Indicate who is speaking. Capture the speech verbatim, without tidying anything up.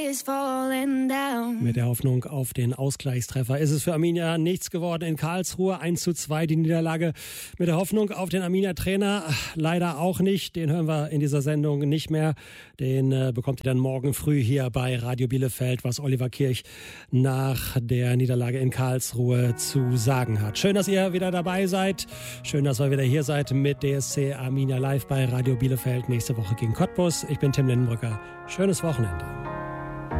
Speaker 1: is falling down.
Speaker 2: Mit der Hoffnung auf den Ausgleichstreffer ist es für Arminia nichts geworden in Karlsruhe. eins zu zwei die Niederlage. Mit der Hoffnung auf den Arminia-Trainer leider auch nicht. Den hören wir in dieser Sendung nicht mehr. Den äh, bekommt ihr dann morgen früh hier bei Radio Bielefeld, was Oliver Kirch nach der Niederlage in Karlsruhe zu sagen hat. Schön, dass ihr wieder dabei seid. Schön, dass ihr wieder hier seid mit D S C Arminia live bei Radio Bielefeld. Nächste Woche gegen Cottbus. Ich bin Tim Lindenbrücker. Schönes Wochenende.